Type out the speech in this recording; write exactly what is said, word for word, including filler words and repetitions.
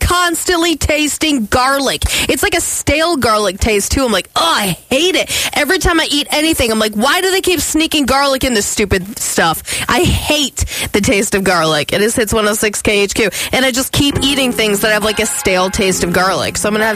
constantly tasting garlic. It's like a stale garlic taste, too. I'm like, oh, I hate it. Every time I eat anything, I'm like, why do they keep sneaking garlic in this stupid stuff? I hate the taste of garlic. It is Hits one oh six K H Q. And I just keep eating things that have like a stale taste of garlic. So I'm going to have